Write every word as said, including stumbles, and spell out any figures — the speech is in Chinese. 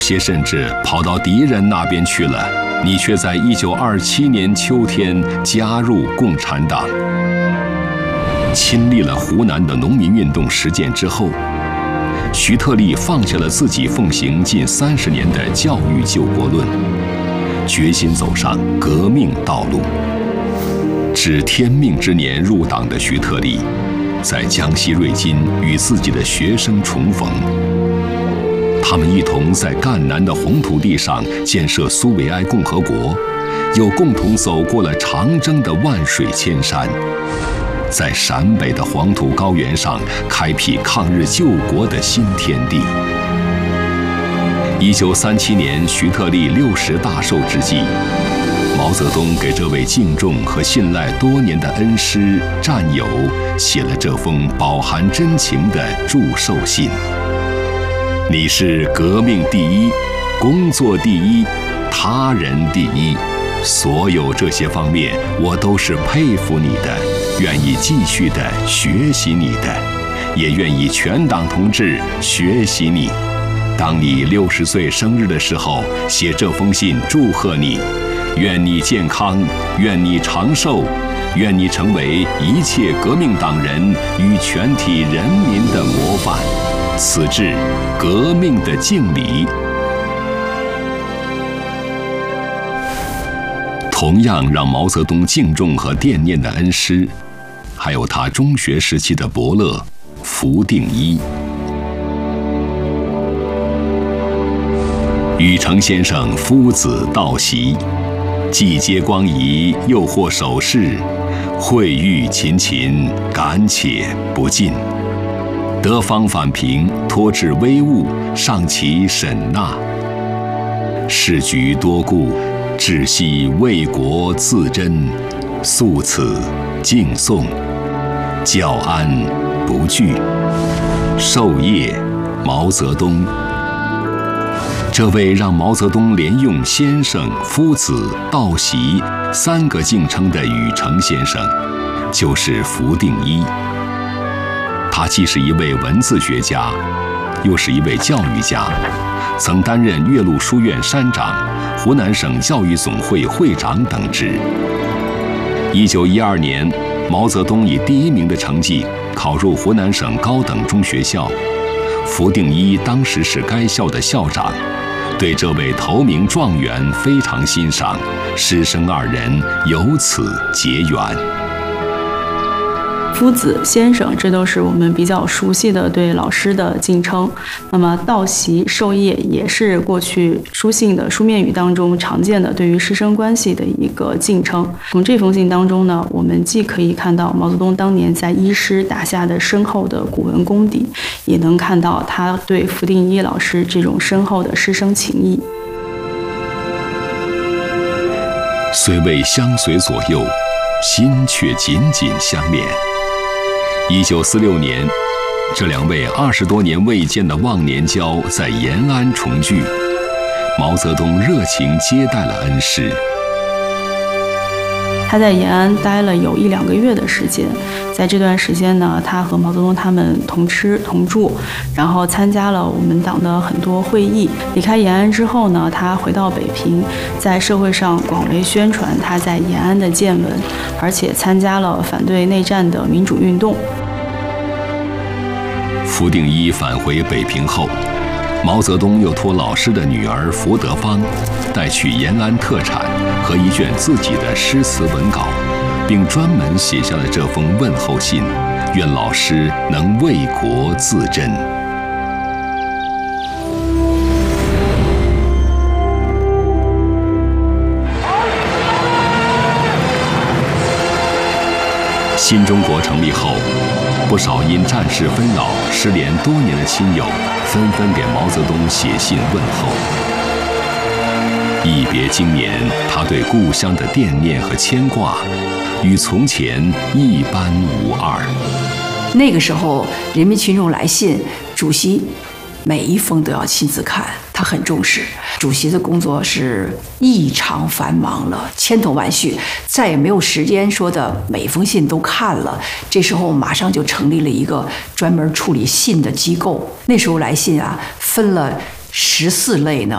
些甚至跑到敌人那边去了，你却在一九二七年秋天加入共产党。亲历了湖南的农民运动实践之后，徐特立放下了自己奉行近三十年的教育救国论，决心走上革命道路。致天命之年入党的徐特立，在江西瑞金与自己的学生重逢。他们一同在赣南的红土地上建设苏维埃共和国，又共同走过了长征的万水千山，在陕北的黄土高原上开辟抗日救国的新天地。一九三七年，徐特立六十大寿之际，毛泽东给这位敬重和信赖多年的恩师战友写了这封饱含真情的祝寿信。你是革命第一，工作第一，他人第一，所有这些方面我都是佩服你的，愿意继续的学习你的，也愿意全党同志学习你。当你六十岁生日的时候，写这封信祝贺你，愿你健康，愿你长寿，愿你成为一切革命党人与全体人民的模范。此致革命的敬礼。同样让毛泽东敬重和惦念的恩师，还有他中学时期的伯乐福定一。禹成先生夫子道习，既接光仪，又获首饰，惠誉勤勤，感且不尽。得方反平，托至微物，尚其审纳。事局多故，至悉为国自珍，素此敬颂，教安不惧。授业毛泽东。这位让毛泽东连用先生、夫子、道习三个敬称的禹成先生，就是福定一。他既是一位文字学家，又是一位教育家，曾担任岳麓书院山长、湖南省教育总会会长等职。一九一二年，毛泽东以第一名的成绩考入湖南省高等中学校，福定一当时是该校的校长，对这位头名状元非常欣赏，师生二人由此结缘。 夫子、先生，这都是我们比较熟悉的对老师的敬称。那么道习、授业也是过去书信的书面语当中常见的对于师生关系的一个敬称。从这封信当中呢，我们既可以看到毛泽东当年在一师打下的深厚的古文功底，也能看到他对福定一老师这种深厚的师生情谊。 虽未相随左右，心却紧紧相连。一九四六年，这两位二十多年未见的忘年交在延安重聚，毛泽东热情接待了恩师。 他在延安待了有一两个月的时间，在这段时间呢，他和毛泽东他们同吃同住，然后参加了我们党的很多会议。离开延安之后呢，他回到北平，在社会上广为宣传他在延安的见闻，而且参加了反对内战的民主运动。 福定一返回北平后，毛泽东又托老师的女儿福德芳带去延安特产和一卷自己的诗词文稿，并专门写下了这封问候信，愿老师能为国自珍。新中国成立后，不少因战事纷扰失联多年的亲友纷纷给毛泽东写信问候。一别经年，他对故乡的惦念和牵挂，与从前一般无二。 那个时候，人民群众来信，主席每一封都要亲自看，他很重视。主席的工作是异常繁忙了，千头万绪，再也没有时间说的每封信都看了。这时候马上就成立了一个专门处理信的机构。那时候来信啊，分了十四类呢。